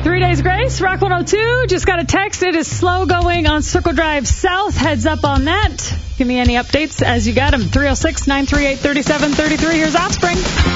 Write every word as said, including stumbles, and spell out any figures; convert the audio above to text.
Three days grace, Rock one oh two. Just got a text. It is slow going on Circle Drive South. Heads up on that. Give me any updates as you got them. three oh six, nine three eight, three seven three three. Here's Offspring.